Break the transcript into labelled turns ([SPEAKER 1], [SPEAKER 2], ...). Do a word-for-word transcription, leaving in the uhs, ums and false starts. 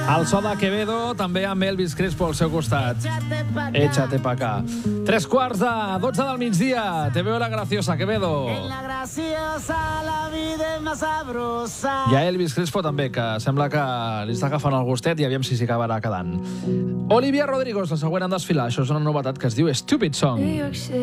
[SPEAKER 1] El so de Quevedo, també amb Elvis Crespo al seu costat. Échate pa' acá. Tres quarts de dotze del migdia. Te veo la graciosa, Quevedo. I a Elvis Crespo també, que sembla que li està agafant el gustet i aviam si s'hi acabarà quedant. Olivia Rodrigo és la següent en desfilar. Això és una novetat que es diu Stupid Song.